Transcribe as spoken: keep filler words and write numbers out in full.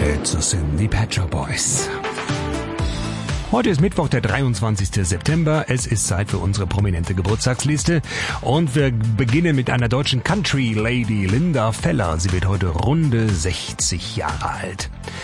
Das sind die Pet Shop Boys. Heute ist Mittwoch, der dreiundzwanzigste September. Es ist Zeit für unsere prominente Geburtstagsliste. Und wir beginnen mit einer deutschen Country-Lady, Linda Feller. Sie wird heute runde sechzig Jahre alt.